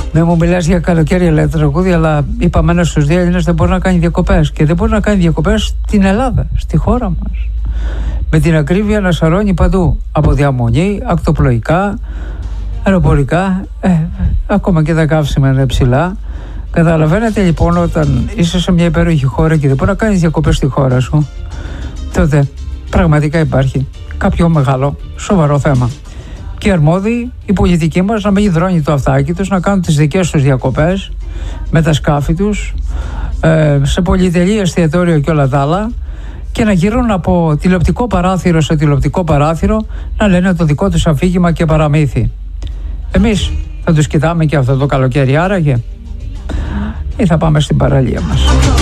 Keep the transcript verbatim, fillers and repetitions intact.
Δεν μου μιλάς για καλοκαίρια, λέει τραγούδια, αλλά είπαμε ένας στους δύο Έλληνες δεν μπορεί να κάνει διακοπές. Και δεν μπορεί να κάνει διακοπές στην Ελλάδα, στη χώρα μας. Με την ακρίβεια να σαρώνει παντού. Από διαμονή, ακτοπλοϊκά, αεροπορικά, ε, ακόμα και τα καύσιμα είναι ψηλά. Καταλαβαίνετε λοιπόν, όταν είσαι σε μια υπέροχη χώρα και δεν μπορεί να κάνεις διακοπές στη χώρα σου, τότε πραγματικά υπάρχει κάποιο μεγάλο, σοβαρό θέμα. Και οι αρμόδιοι, οι πολιτικοί μας, να μην δρώνει το αυτάκι τους, να κάνουν τις δικές τους διακοπές με τα σκάφη τους, ε, σε πολυτελή εστιατόριο και όλα τα άλλα, και να γυρούν από τηλεοπτικό παράθυρο σε τηλεοπτικό παράθυρο να λένε το δικό τους αφήγημα και παραμύθι. Εμείς θα τους κοιτάμε και αυτό το καλοκαίρι άραγε, ή θα πάμε στην παραλία μας?